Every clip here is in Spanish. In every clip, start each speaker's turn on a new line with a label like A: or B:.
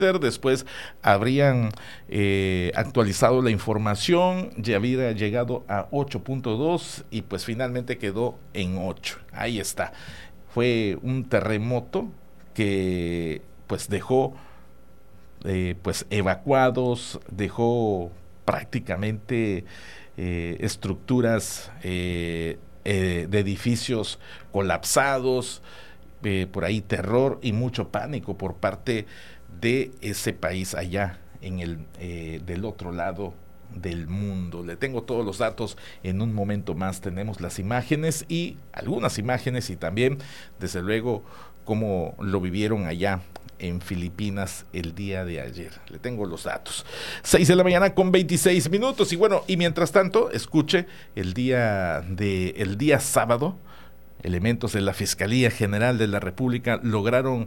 A: Después habrían actualizado la información, ya había llegado a 8.2 y pues finalmente quedó en 8. Ahí está. Fue un terremoto que pues dejó pues evacuados, dejó prácticamente estructuras de edificios colapsados, por ahí terror y mucho pánico por parte de ese país allá en el del otro lado del mundo. Le tengo todos los datos en un momento más. Tenemos las imágenes y algunas imágenes y también, desde luego, cómo lo vivieron allá en Filipinas el día de ayer. Le tengo los datos. 6 de la mañana con 26 minutos. Y bueno, y mientras tanto, escuche, el día sábado, elementos de la Fiscalía General de la República lograron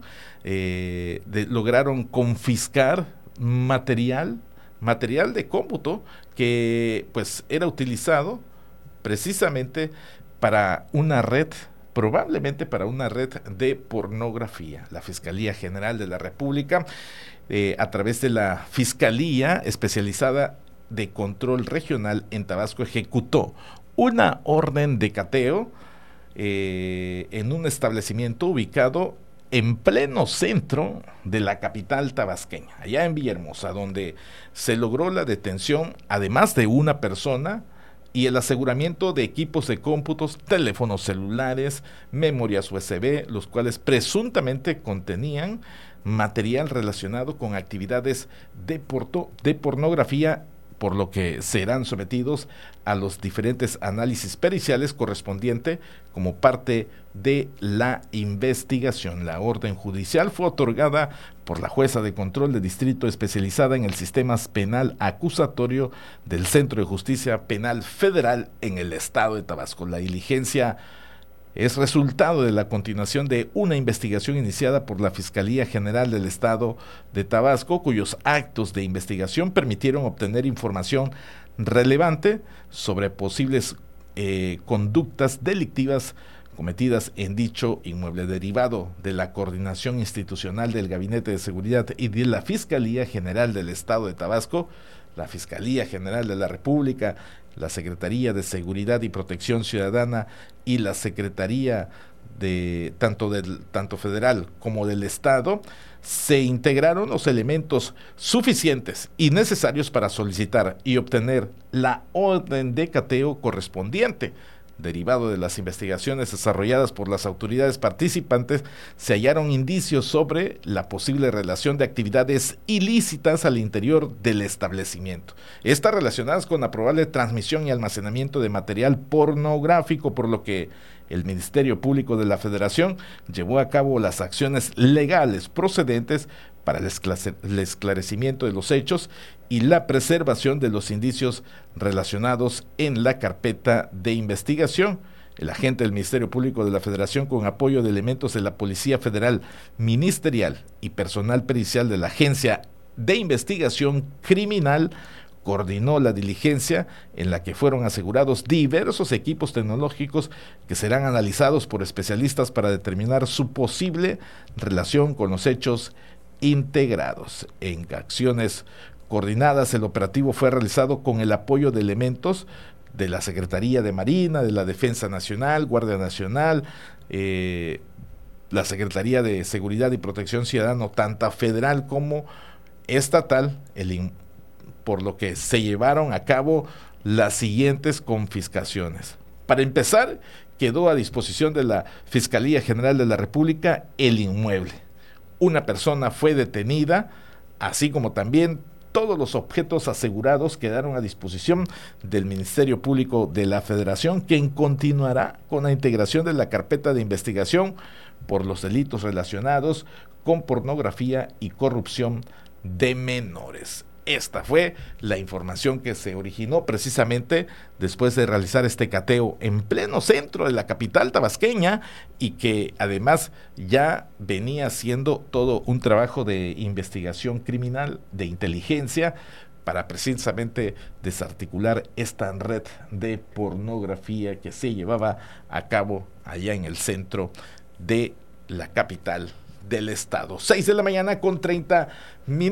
A: confiscar material de cómputo que pues era utilizado precisamente para una red, probablemente para una red de pornografía. La Fiscalía General de la República, a través de la Fiscalía Especializada de Control Regional en Tabasco, ejecutó una orden de cateo en un establecimiento ubicado en pleno centro de la capital tabasqueña, allá en Villahermosa, donde se logró la detención, además de una persona, y el aseguramiento de equipos de cómputos, teléfonos celulares, memorias USB, los cuales presuntamente contenían material relacionado con actividades de pornografía, por lo que serán sometidos a los diferentes análisis periciales correspondientes como parte de la investigación. La orden judicial fue otorgada por la jueza de control de distrito especializada en el sistema penal acusatorio del Centro de Justicia Penal Federal en el estado de Tabasco. La diligencia es resultado de la continuación de una investigación iniciada por la Fiscalía General del Estado de Tabasco, cuyos actos de investigación permitieron obtener información relevante sobre posibles conductas delictivas cometidas en dicho inmueble. Derivado de la coordinación institucional del Gabinete de Seguridad y de la Fiscalía General del Estado de Tabasco, la Fiscalía General de la República, la Secretaría de Seguridad y Protección Ciudadana y la Secretaría de tanto federal como del Estado, se integraron los elementos suficientes y necesarios para solicitar y obtener la orden de cateo correspondiente. Derivado de las investigaciones desarrolladas por las autoridades participantes, se hallaron indicios sobre la posible relación de actividades ilícitas al interior del establecimiento. Estas relacionadas con la probable transmisión y almacenamiento de material pornográfico, por lo que el Ministerio Público de la Federación llevó a cabo las acciones legales procedentes para el esclarecimiento de los hechos y la preservación de los indicios relacionados en la carpeta de investigación. El agente del Ministerio Público de la Federación, con apoyo de elementos de la Policía Federal Ministerial y personal pericial de la Agencia de Investigación Criminal, coordinó la diligencia en la que fueron asegurados diversos equipos tecnológicos que serán analizados por especialistas para determinar su posible relación con los hechos integrados. En acciones coordinadas, el operativo fue realizado con el apoyo de elementos de la Secretaría de Marina, de la Defensa Nacional, Guardia Nacional, la Secretaría de Seguridad y Protección Ciudadana, tanto federal como estatal, por lo que se llevaron a cabo las siguientes confiscaciones. Para empezar, quedó a disposición de la Fiscalía General de la República el inmueble. Una persona fue detenida, así como también todos los objetos asegurados quedaron a disposición del Ministerio Público de la Federación, quien continuará con la integración de la carpeta de investigación por los delitos relacionados con pornografía y corrupción de menores. Esta fue la información que se originó precisamente después de realizar este cateo en pleno centro de la capital tabasqueña y que además ya venía haciendo todo un trabajo de investigación criminal, de inteligencia, para precisamente desarticular esta red de pornografía que se llevaba a cabo allá en el centro de la capital del estado. 6 de la mañana con 30 minutos.